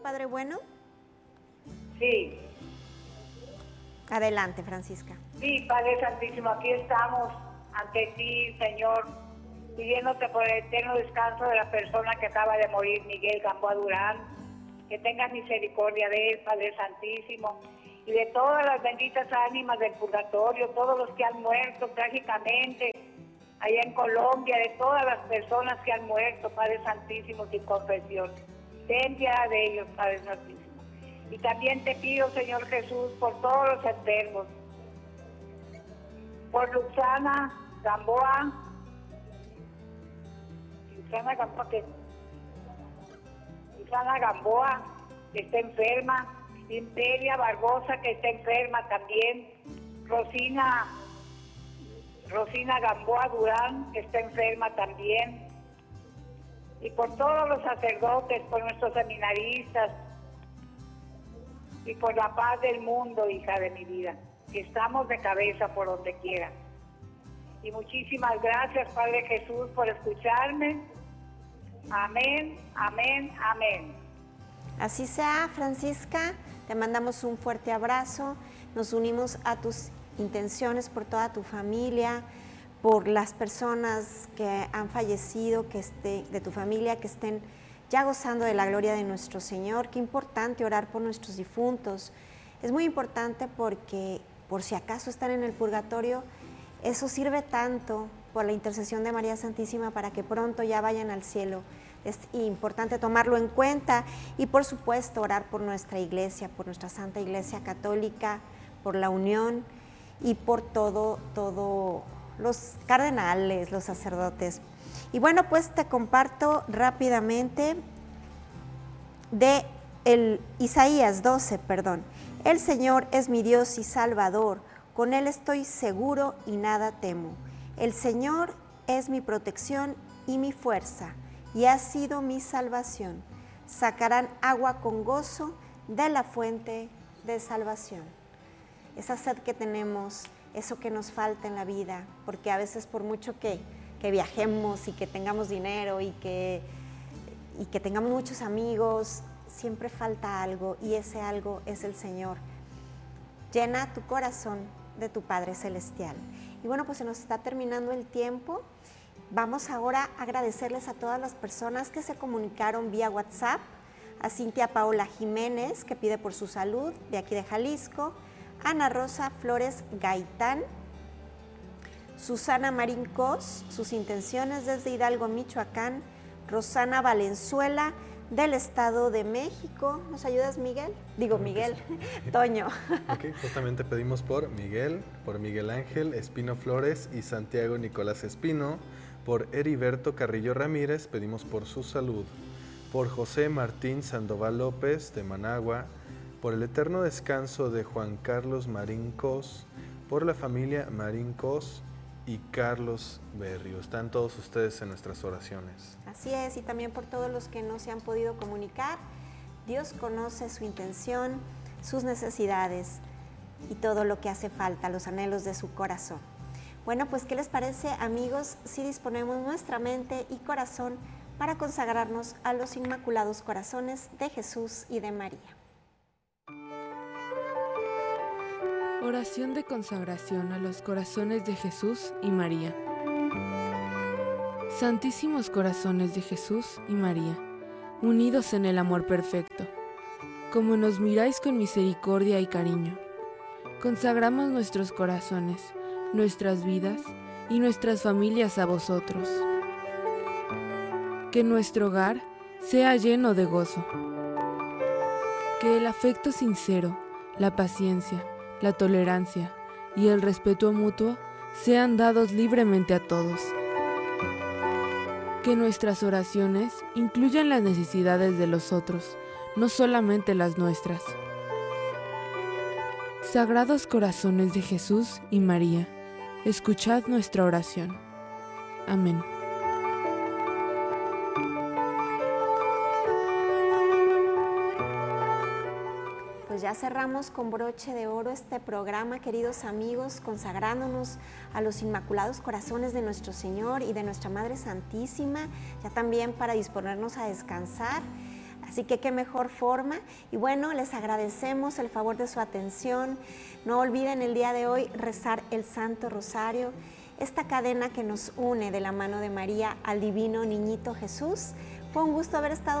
Padre bueno? Sí. Adelante, Francisca. Sí, Padre Santísimo, aquí estamos ante ti, Señor, pidiéndote por el eterno descanso de la persona que acaba de morir, Miguel Gamboa Durán, que tengas misericordia de él, Padre Santísimo, y de todas las benditas ánimas del purgatorio, todos los que han muerto trágicamente allá en Colombia, de todas las personas que han muerto, Padre Santísimo, sin confesión. Ten piedad de ellos, Padre Santísimo. Y también te pido, Señor Jesús, por todos los enfermos, por Luxana Gamboa, que está enferma, Imperia Barbosa, que está enferma también, Rosina Gamboa Durán, que está enferma también, y por todos los sacerdotes, por nuestros seminaristas, y por la paz del mundo, hija de mi vida, que estamos de cabeza por donde quiera. Y muchísimas gracias, Padre Jesús, por escucharme. Amén, amén, amén. Así sea, Francisca, te mandamos un fuerte abrazo, nos unimos a tus intenciones por toda tu familia, por las personas que han fallecido, de tu familia, que estén ya gozando de la gloria de nuestro Señor. Qué importante orar por nuestros difuntos. Es muy importante porque por si acaso están en el purgatorio, eso sirve tanto por la intercesión de María Santísima para que pronto ya vayan al cielo. Es importante tomarlo en cuenta y por supuesto orar por nuestra iglesia, por nuestra Santa Iglesia Católica, por la unión y por todos los cardenales, los sacerdotes. Y bueno, pues te comparto rápidamente de Isaías 12, perdón. El Señor es mi Dios y Salvador, con Él estoy seguro y nada temo. El Señor es mi protección y mi fuerza, y ha sido mi salvación. Sacarán agua con gozo de la fuente de salvación. Esa sed que tenemos, eso que nos falta en la vida, porque a veces por mucho que viajemos y que tengamos dinero y que tengamos muchos amigos, siempre falta algo y ese algo es el Señor. Llena tu corazón de tu Padre Celestial. Y bueno, pues se nos está terminando el tiempo. Vamos ahora a agradecerles a todas las personas que se comunicaron vía WhatsApp, a Cintia Paola Jiménez, que pide por su salud, de aquí de Jalisco, Ana Rosa Flores Gaitán, Susana Marín Cos, sus intenciones desde Hidalgo, Michoacán, Rosana Valenzuela, del Estado de México. ¿Nos ayudas, Miguel? Digo, Miguel, Toño. Ok, justamente pedimos por Miguel Ángel Espino Flores y Santiago Nicolás Espino. Por Heriberto Carrillo Ramírez pedimos por su salud. Por José Martín Sandoval López de Managua. Por el eterno descanso de Juan Carlos Marín Cos. Por la familia Marín Cos y Carlos Berrio. Están todos ustedes en nuestras oraciones. Así es, y también por todos los que no se han podido comunicar. Dios conoce su intención, sus necesidades y todo lo que hace falta, los anhelos de su corazón. Bueno, pues ¿qué les parece, amigos, si disponemos nuestra mente y corazón para consagrarnos a los Inmaculados Corazones de Jesús y de María? Oración de consagración a los corazones de Jesús y María. Santísimos corazones de Jesús y María, unidos en el amor perfecto, como nos miráis con misericordia y cariño, consagramos nuestros corazones, nuestras vidas y nuestras familias a vosotros. Que nuestro hogar sea lleno de gozo. Que el afecto sincero, la paciencia, la tolerancia y el respeto mutuo sean dados libremente a todos. Que nuestras oraciones incluyan las necesidades de los otros, no solamente las nuestras. Sagrados corazones de Jesús y María, escuchad nuestra oración. Amén. Pues ya cerramos con broche de oro este programa, queridos amigos, consagrándonos a los Inmaculados Corazones de nuestro Señor y de nuestra Madre Santísima, ya también para disponernos a descansar. Así que qué mejor forma. Y bueno, les agradecemos el favor de su atención. No olviden el día de hoy rezar el Santo Rosario, esta cadena que nos une de la mano de María al Divino Niñito Jesús. Fue un gusto haber estado